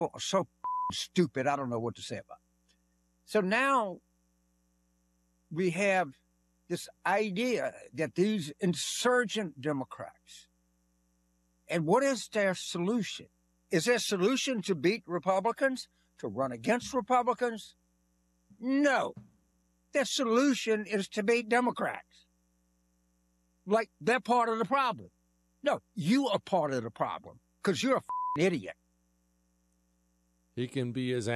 are so stupid, I don't know what to say about it. So now we have this idea that these insurgent Democrats, and what is their solution? Is their solution to beat Republicans, to run against Republicans? No. Their solution is to beat Democrats. Like they're part of the problem. No, you are part of the problem because you're a idiot. He can be as